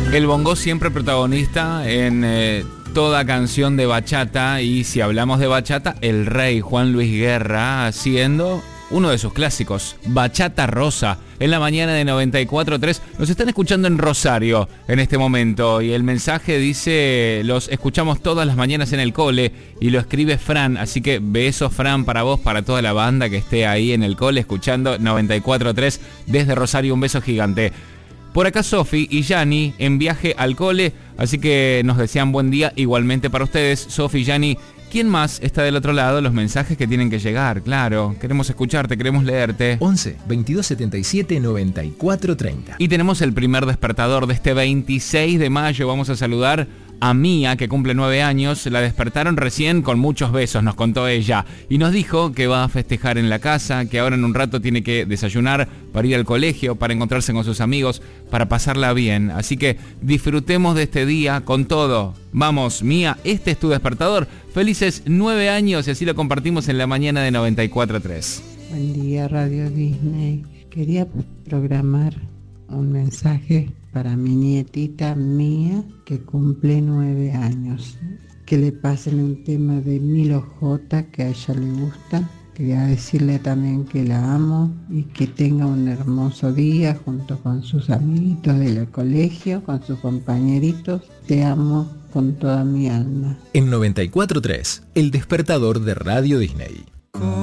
El bongo siempre protagonista en toda canción de bachata, y si hablamos de bachata, el rey Juan Luis Guerra haciendo uno de sus clásicos, Bachata Rosa, en la mañana de 94.3. Nos están escuchando en Rosario en este momento, y el mensaje dice: los escuchamos todas las mañanas en el cole, y lo escribe Fran, así que besos, Fran, para vos, para toda la banda que esté ahí en el cole escuchando 94.3 desde Rosario. Un beso gigante. Por acá Sofi y Yani en viaje al cole, así que nos desean buen día igualmente para ustedes. Sofi y Yani, ¿quién más está del otro lado? Los mensajes que tienen que llegar, claro. Queremos escucharte, queremos leerte. 11 22 77 94 30. Y tenemos el primer despertador de este 26 de mayo. Vamos a saludar a Mía, que cumple 9 años. La despertaron recién con muchos besos, nos contó ella. Y nos dijo que va a festejar en la casa, que ahora en un rato tiene que desayunar para ir al colegio, para encontrarse con sus amigos, para pasarla bien. Así que disfrutemos de este día con todo. Vamos, Mía, este es tu despertador. Felices 9 años, y así lo compartimos en la mañana de 94.3. Buen día, Radio Disney. Quería programar un mensaje para mi nietita Mía, que cumple 9 años. Que le pasen un tema de Milo J, que a ella le gusta. Quería decirle también que la amo y que tenga un hermoso día junto con sus amiguitos del colegio, con sus compañeritos. Te amo con toda mi alma. En 94.3, el despertador de Radio Disney.